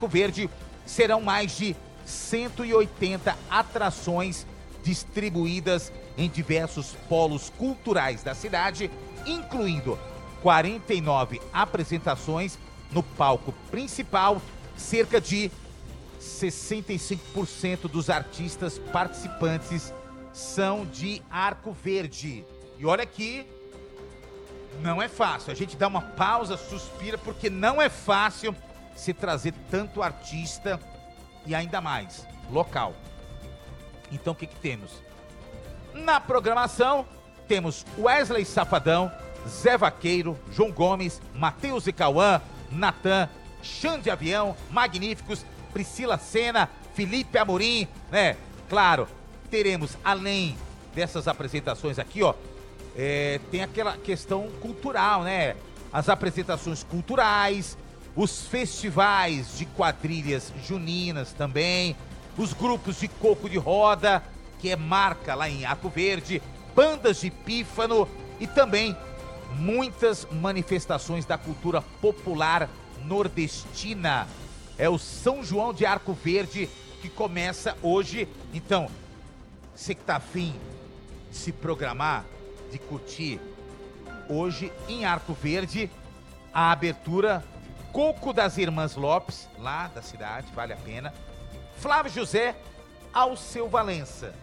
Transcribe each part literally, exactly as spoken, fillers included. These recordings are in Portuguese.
Verde serão mais de cento e oitenta atrações distribuídas em diversos polos culturais da cidade, incluindo quarenta e nove apresentações no palco principal. Cerca de sessenta e cinco por cento dos artistas participantes são de Arco Verde. E olha que não é fácil, a gente dá uma pausa, suspira, porque não é fácil se trazer tanto artista e ainda mais local. Então o que que temos? Na programação temos Wesley Safadão, Zé Vaqueiro, João Gomes, Matheus e Cauã, Natan, Xande Avião, Magníficos, Priscila Senna, Felipe Amorim, né? Claro, teremos, além dessas apresentações aqui, ó, é, tem aquela questão cultural, né? As apresentações culturais, os festivais de quadrilhas juninas também, os grupos de coco de roda, que é marca lá em Arco Verde, bandas de pífano e também muitas manifestações da cultura popular nordestina. É o São João de Arco Verde que começa hoje. Então, você que tá afim de se programar, de curtir, hoje em Arco Verde, a abertura Coco das Irmãs Lopes, lá da cidade, vale a pena. Flávio José, Alceu Valença.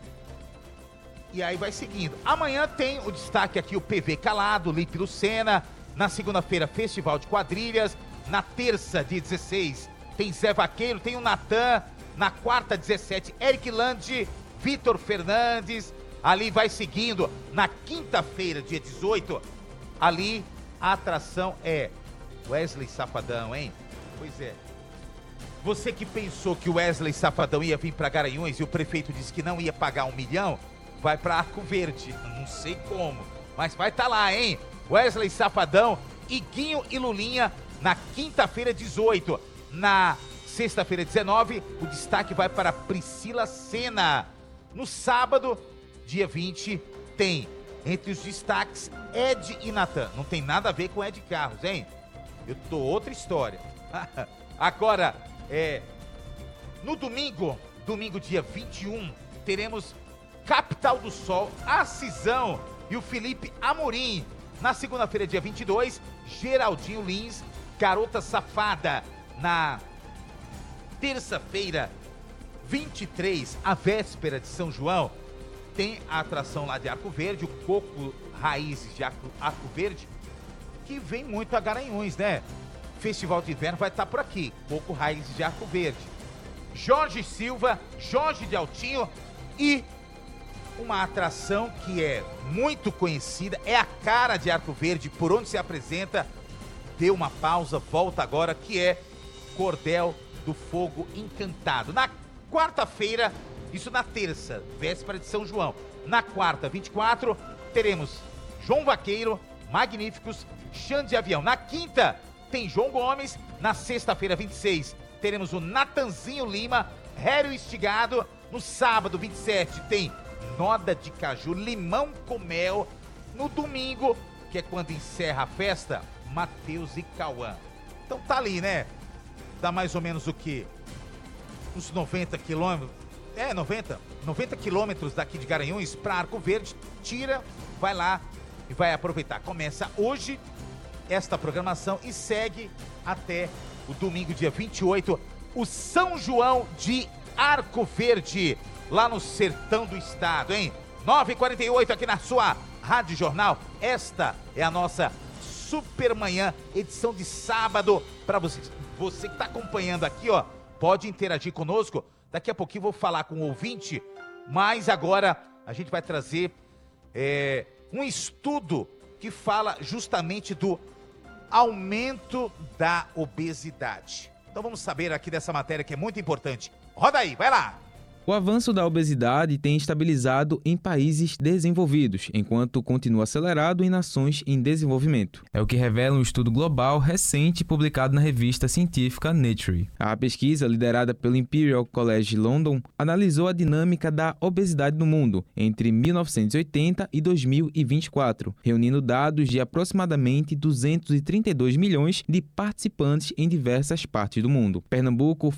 E aí vai seguindo. Amanhã tem o destaque aqui, o P V Calado, Lipe Lucena. Na segunda-feira, Festival de Quadrilhas. Na terça, dia dezesseis, tem Zé Vaqueiro, tem o Natan. Na quarta, dezessete, Eric Landi, Vitor Fernandes. Ali vai seguindo. Na quinta-feira, dia dezoito, ali a atração é Wesley Safadão, hein? Pois é. Você que pensou que o Wesley Safadão ia vir para Garanhuns e o prefeito disse que não ia pagar um milhão, vai para Arco Verde. Não sei como, mas vai estar tá lá, hein? Wesley Safadão, Iguinho e Lulinha na quinta-feira, dezoito. Na sexta-feira, dezenove, o destaque vai para Priscila Senna. No sábado, dia vinte, tem entre os destaques Ed e Natan. Não tem nada a ver com Ed Carros, hein? Eu tô outra história. Agora, é, no domingo, domingo dia vinte e um, teremos Capital do Sol, a Cisão e o Felipe Amorim. Na segunda-feira, dia vinte e dois, Geraldinho Lins, Garota Safada. Na terça-feira, vinte e três, a véspera de São João, tem a atração lá de Arco Verde, o Coco Raízes de Arco, Arco Verde, que vem muito a Garanhuns, né? Festival de Inverno vai estar por aqui, Coco Raízes de Arco Verde. Jorge Silva, Jorge de Altinho e uma atração que é muito conhecida, é a cara de Arco Verde, por onde se apresenta. Deu uma pausa, volta agora, que é Cordel do Fogo Encantado. Na quarta-feira, isso na terça, véspera de São João. Na quarta, vinte e quatro, teremos João Vaqueiro, Magníficos, Xande Avião. Na quinta, tem João Gomes. Na sexta-feira, vinte e seis, teremos o Natanzinho Lima, Rério Estigado. No sábado, vinte e sete, tem Noda de Caju, Limão com Mel. No domingo, que é quando encerra a festa, Matheus e Cauã. Então tá ali, né? Dá mais ou menos o quê? Uns noventa quilômetros. É, noventa. noventa quilômetros daqui de Garanhuns para Arco Verde. Tira, vai lá e vai aproveitar. Começa hoje esta programação e segue até o domingo, dia vinte e oito, o São João de Arco Verde, lá no sertão do estado, hein? nove e quarenta e oito aqui na sua Rádio Jornal. Esta é a nossa Super Manhã, edição de sábado, para você. Você que está acompanhando aqui, ó, pode interagir conosco. Daqui a pouquinho vou falar com o ouvinte, mas agora a gente vai trazer é, um estudo que fala justamente do aumento da obesidade. Então vamos saber aqui dessa matéria que é muito importante. Roda aí, vai lá! O avanço da obesidade tem estabilizado em países desenvolvidos, enquanto continua acelerado em nações em desenvolvimento. É o que revela um estudo global recente publicado na revista científica Nature. A pesquisa, liderada pelo Imperial College London, analisou a dinâmica da obesidade no mundo entre mil novecentos e oitenta e dois mil e vinte e quatro, reunindo dados de aproximadamente duzentos e trinta e dois milhões de participantes em diversas partes do mundo. Pernambuco